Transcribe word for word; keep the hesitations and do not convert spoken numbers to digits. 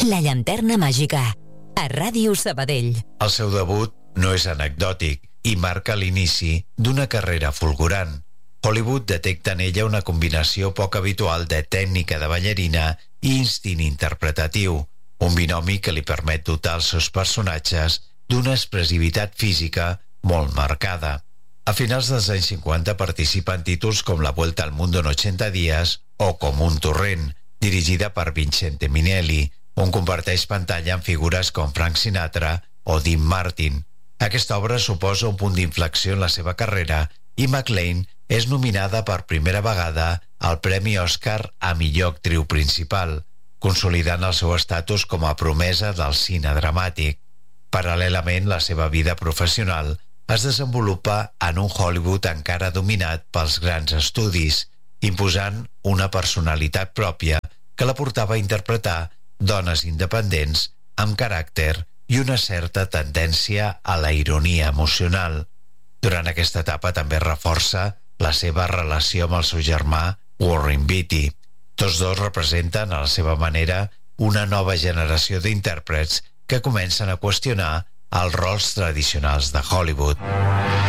La llanterna màgica, a Ràdio Sabadell. El seu debut no és anecdòtic i marca l'inici d'una carrera fulgurant. Hollywood detecta en ella una combinació poc habitual de tècnica de ballarina i instint interpretatiu, un binomi que li permet dotar els seus personatges d'una expressivitat física molt marcada. A finals dels anys cinquanta participa en títols com La Vuelta al Mundo en ochenta días o Com un torrent, dirigida per Vincente Minnelli, on comparteix pantalla amb figures com Frank Sinatra o Dean Martin. Aquesta obra suposa un punt d'inflexió en la seva carrera i McLean és nominada per primera vegada al Premi Oscar a millor actriu principal, consolidant el seu estatus com a promesa del cine dramàtic. Paral·lelament, la seva vida professional es desenvolupa en un Hollywood encara dominat pels grans estudis, imposant una personalitat pròpia que la portava a interpretar dones independents amb caràcter i una certa tendència a la ironia emocional. Durant aquesta etapa també reforça la seva relació amb el seu germà Warren Beatty. Tots dos representen a la seva manera una nova generació d'intèrprets que comencen a qüestionar els rols tradicionals de Hollywood.